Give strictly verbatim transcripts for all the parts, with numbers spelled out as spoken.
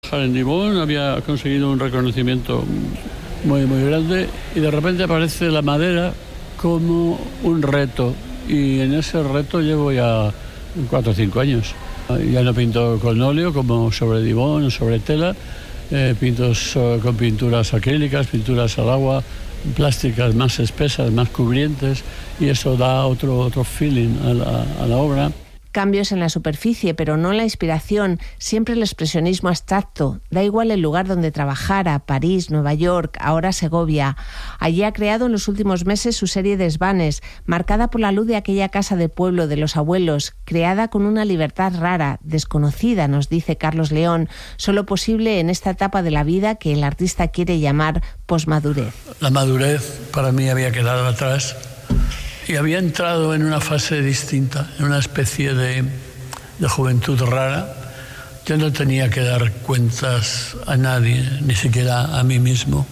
trabajar en Dibón, había conseguido un reconocimiento muy, muy grande y de repente aparece la madera como un reto y en ese reto llevo ya cuatro o cinco años. Ya no pinto con óleo como sobre Dibón, sobre tela, eh, pinto so, con pinturas acrílicas, pinturas al agua, plásticas más espesas, más cubrientes y eso da otro, otro feeling a la, a la obra. Cambios en la superficie, pero no la inspiración, siempre el expresionismo abstracto. Da igual el lugar donde trabajara, París, Nueva York, ahora Segovia. Allí ha creado en los últimos meses su serie Desvanes, marcada por la luz de aquella casa de pueblo de los abuelos, creada con una libertad rara, desconocida, nos dice Carlos León, solo posible en esta etapa de la vida que el artista quiere llamar posmadurez. La madurez para mí había quedado atrás. Y había entrado en una fase distinta, en una especie de, de juventud rara. Yo no tenía que dar cuentas a nadie, ni siquiera a mí mismo.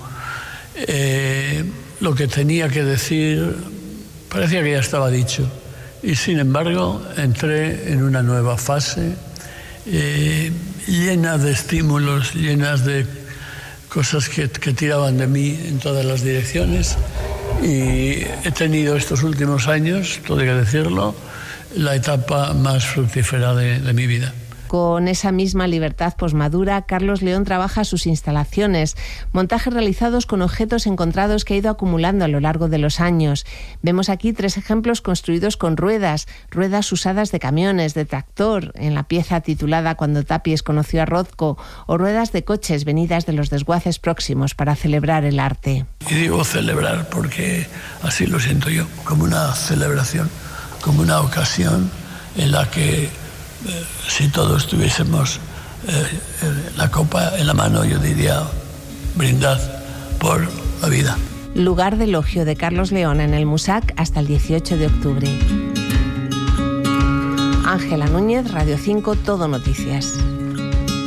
Eh, lo que tenía que decir parecía que ya estaba dicho. Y sin embargo, entré en una nueva fase eh, llena de estímulos, llenas de cosas que, que tiraban de mí en todas las direcciones. Y he tenido estos últimos años, todo hay que decirlo, la etapa más fructífera de, de mi vida. Con esa misma libertad posmadura, Carlos León trabaja sus instalaciones, montajes realizados con objetos encontrados que ha ido acumulando a lo largo de los años. Vemos aquí tres ejemplos construidos con ruedas, ruedas usadas de camiones, de tractor, en la pieza titulada Cuando Tapies conoció a Rothko, o ruedas de coches venidas de los desguaces próximos para celebrar el arte. Y digo celebrar porque así lo siento yo, como una celebración, como una ocasión en la que Eh, si todos tuviésemos eh, eh, la copa en la mano, yo diría, brindad por la vida. Lugar de elogio de Carlos León en el Musac hasta el dieciocho de octubre. Ángela Núñez, Radio cinco, Todo Noticias.